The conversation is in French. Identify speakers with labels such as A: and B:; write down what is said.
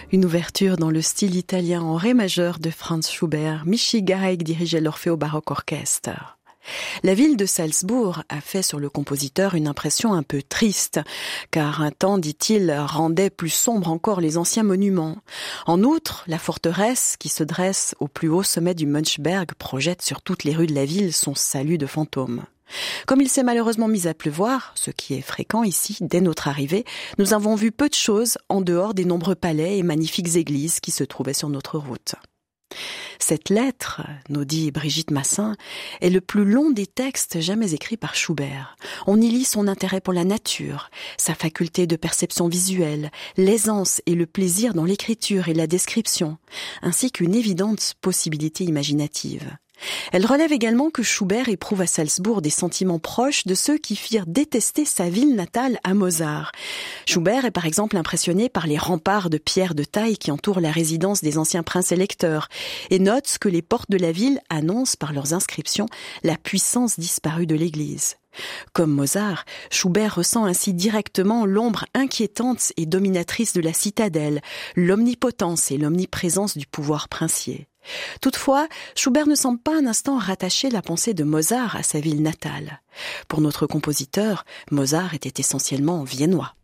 A: Une ouverture dans le style italien en ré majeur de Franz Schubert. Michi Gaig dirigeait l'Orfeo Baroque Orchestre. La ville de Salzbourg a fait sur le compositeur une impression un peu triste, car un temps, dit-il, rendait plus sombres encore les anciens monuments. En outre, la forteresse, qui se dresse au plus haut sommet du Mönchberg, projette sur toutes les rues de la ville son salut de fantôme. Comme il s'est malheureusement mis à pleuvoir, ce qui est fréquent ici, dès notre arrivée, nous avons vu peu de choses en dehors des nombreux palais et magnifiques églises qui se trouvaient sur notre route. Cette lettre, nous dit Brigitte Massin, est le plus long des textes jamais écrits par Schubert. On y lit son intérêt pour la nature, sa faculté de perception visuelle, l'aisance et le plaisir dans l'écriture et la description, ainsi qu'une évidente possibilité imaginative. Elle relève également que Schubert éprouve à Salzbourg des sentiments proches de ceux qui firent détester sa ville natale à Mozart. Schubert est par exemple impressionné par les remparts de pierre de taille qui entourent la résidence des anciens princes électeurs et note que les portes de la ville annoncent par leurs inscriptions la puissance disparue de l'église. Comme Mozart, Schubert ressent ainsi directement l'ombre inquiétante et dominatrice de la citadelle, l'omnipotence et l'omniprésence du pouvoir princier. Toutefois, Schubert ne semble pas un instant rattacher la pensée de Mozart à sa ville natale. Pour notre compositeur, Mozart était essentiellement viennois.